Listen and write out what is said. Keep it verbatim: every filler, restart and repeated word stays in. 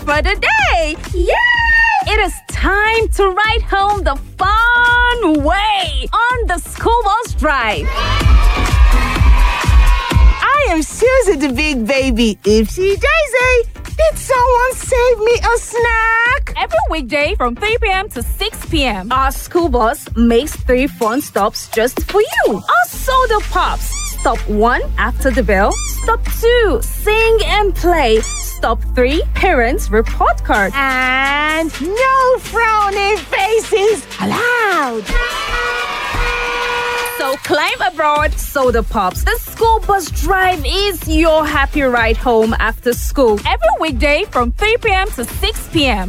for the day. Yay! It is time to ride home the fun way on the school bus drive. I am Susie the big baby. Oopsie daisy. Did someone save me a snack? Every weekday from three p.m. to six p.m. our school bus makes three fun stops just for you. Our soda pops. Stop one, after the bell. Stop two, sing and play. Stop three, parents report card. And no frowning faces allowed. So climb aboard Soda Pops. The school bus drive is your happy ride home after school. Every weekday from three p.m. to six p.m.